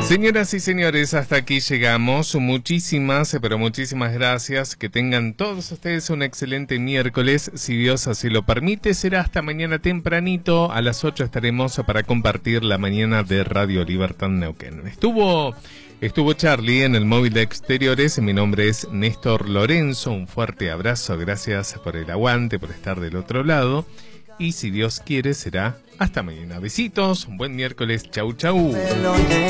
Señoras y señores, hasta aquí llegamos. Muchísimas, pero muchísimas gracias. Que tengan todos ustedes un excelente miércoles. Si Dios así lo permite, será hasta mañana tempranito. A las 8 estaremos para compartir la mañana de Radio Libertad Neuquén. Estuvo Charlie en el móvil de exteriores. Mi nombre es Néstor Lorenzo. Un fuerte abrazo. Gracias por el aguante, por estar del otro lado. Y si Dios quiere, será hasta mañana. Besitos. Un buen miércoles. Chau, chau.